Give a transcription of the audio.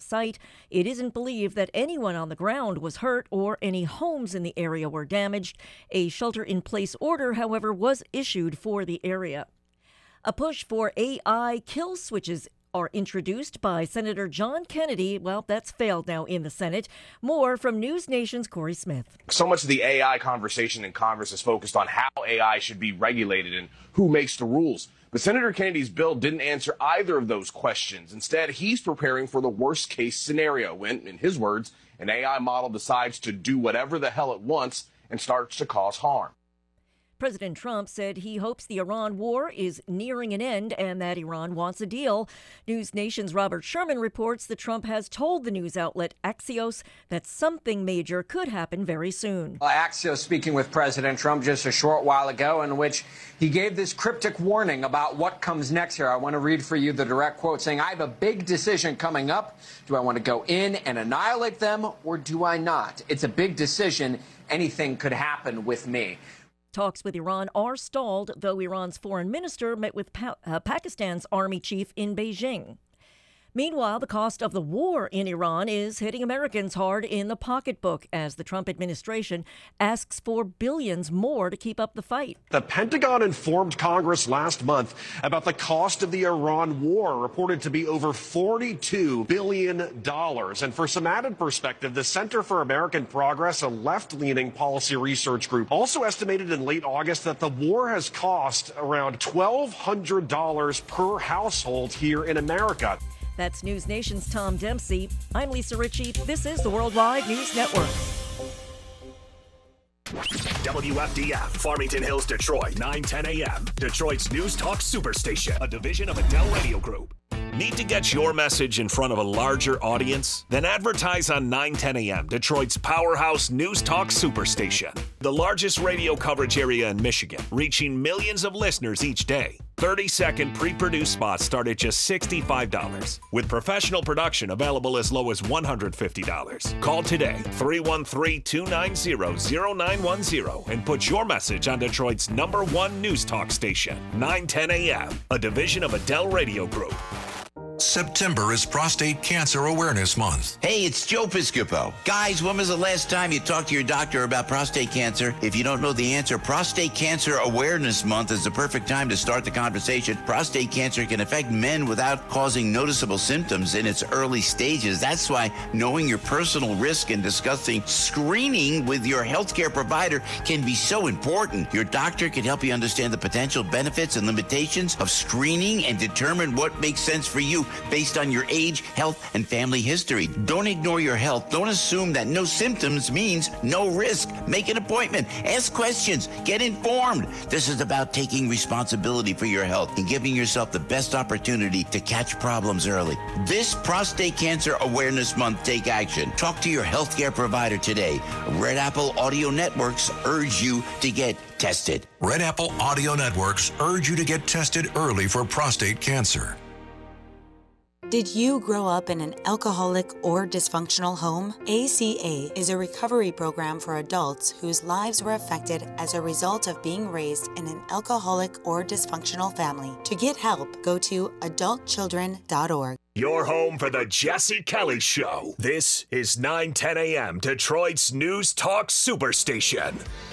site. It isn't believed that anyone on the ground was hurt or any homes in the area were damaged. A shelter-in-place order, however, was issued for the area. A push for AI kill switches are introduced by Senator John Kennedy. Well, that's failed now in the Senate. More from News Nation's Corey Smith. So much of the AI conversation in Congress is focused on how AI should be regulated and who makes the rules. But Senator Kennedy's bill didn't answer either of those questions. Instead, he's preparing for the worst case scenario when, in his words, an AI model decides to do whatever the hell it wants and starts to cause harm. President Trump said he hopes the Iran war is nearing an end and that Iran wants a deal. News Nation's Robert Sherman reports that Trump has told the news outlet Axios that something major could happen very soon. Axios speaking with President Trump just a short while ago, in which he gave this cryptic warning about what comes next here. I want to read for you the direct quote saying, "I have a big decision coming up. Do I want to go in and annihilate them or do I not? It's a big decision. Anything could happen with me." Talks with Iran are stalled, though Iran's foreign minister met with Pakistan's army chief in Beijing. Meanwhile, the cost of the war in Iran is hitting Americans hard in the pocketbook as the Trump administration asks for billions more to keep up the fight. The Pentagon informed Congress last month about the cost of the Iran war, reported to be over $42 billion. And for some added perspective, the Center for American Progress, a left-leaning policy research group, also estimated in late August that the war has cost around $1,200 per household here in America. That's News Nation's Tom Dempsey. I'm Lisa Ritchie. This is the Worldwide News Network. WFDF, Farmington Hills, Detroit, 9:10 a.m. Detroit's News Talk Superstation, a division of Adele Radio Group. Need to get your message in front of a larger audience? Then advertise on 9:10 a.m., Detroit's powerhouse News Talk Superstation. The largest radio coverage area in Michigan, reaching millions of listeners each day. 30-second pre-produced spots start at just $65, with professional production available as low as $150. Call today, 313-290-0910, and put your message on Detroit's #1 News Talk station, 9:10 a.m., a division of Adele Radio Group. September is Prostate Cancer Awareness Month. Hey, it's Joe Piscopo. Guys, when was the last time you talked to your doctor about prostate cancer? If you don't know the answer, Prostate Cancer Awareness Month is the perfect time to start the conversation. Prostate cancer can affect men without causing noticeable symptoms in its early stages. That's why knowing your personal risk and discussing screening with your healthcare provider can be so important. Your doctor can help you understand the potential benefits and limitations of screening and determine what makes sense for you based on your age, health, and family history. Don't ignore your health. Don't assume that no symptoms means no risk. Make an appointment. Ask questions. Get informed. This is about taking responsibility for your health and giving yourself the best opportunity to catch problems early. This Prostate Cancer Awareness Month, take action. Talk to your healthcare provider today. Red Apple Audio Networks urge you to get tested. Red Apple Audio Networks urge you to get tested early for prostate cancer. Did you grow up in an alcoholic or dysfunctional home? ACA is a recovery program for adults whose lives were affected as a result of being raised in an alcoholic or dysfunctional family. To get help, go to adultchildren.org. Your home for the Jesse Kelly Show. This is 9:10 a.m. Detroit's News Talk Superstation.